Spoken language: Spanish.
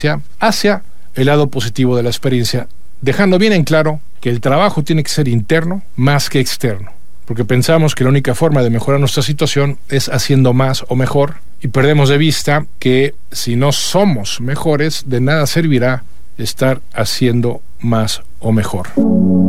hacia el lado positivo de la experiencia, dejando bien en claro que el trabajo tiene que ser interno más que externo, porque pensamos que la única forma de mejorar nuestra situación es haciendo más o mejor, y perdemos de vista que si no somos mejores, de nada servirá estar haciendo más o mejor.